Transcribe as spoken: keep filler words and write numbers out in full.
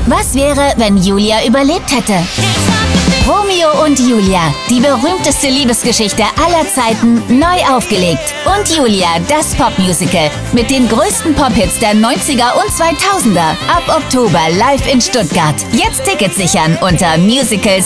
Was wäre, wenn Julia überlebt hätte? Romeo und Julia, die berühmteste Liebesgeschichte aller Zeiten, neu aufgelegt. Und Julia, das Popmusical mit den größten Pop-Hits der neunziger und zweitausender. Ab Oktober live in Stuttgart. Jetzt Tickets sichern unter musicals